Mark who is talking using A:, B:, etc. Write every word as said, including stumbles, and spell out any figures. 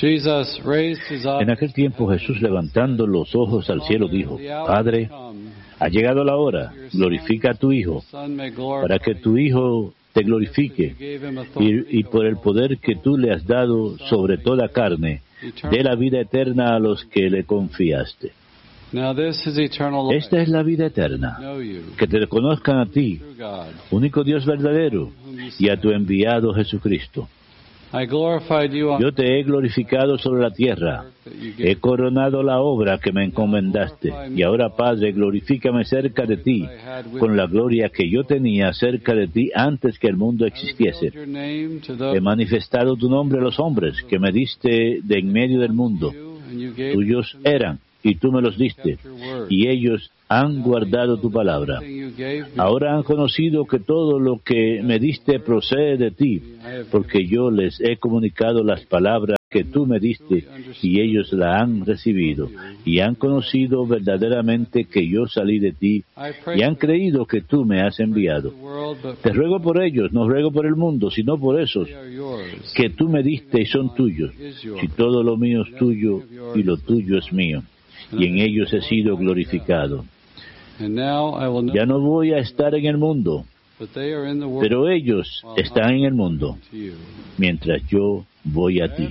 A: En aquel tiempo Jesús, levantando los ojos al cielo, dijo: Padre, ha llegado la hora, glorifica a tu Hijo, para que tu Hijo te glorifique, y, y por el poder que tú le has dado sobre toda carne, dé la vida eterna a los que le confiaste. Esta es la vida eterna, que te conozcan a ti, único Dios verdadero, y a tu enviado Jesucristo. Yo te he glorificado sobre la tierra, he coronado la obra que me encomendaste, y ahora, Padre, glorifícame cerca de ti, con la gloria que yo tenía cerca de ti antes que el mundo existiese. He manifestado tu nombre a los hombres, que me diste de en medio del mundo. Tuyos eran, y tú me los diste, y ellos han guardado tu palabra. Ahora han conocido que todo lo que me diste procede de ti, porque yo les he comunicado las palabras que tú me diste, y ellos la han recibido, y han conocido verdaderamente que yo salí de ti, y han creído que tú me has enviado. Te ruego por ellos, no ruego por el mundo, sino por esos que tú me diste y son tuyos, si todo lo mío es tuyo, y lo tuyo es mío, y en ellos he sido glorificado. Ya no voy a estar en el mundo, pero ellos están en el mundo, mientras yo voy a ti.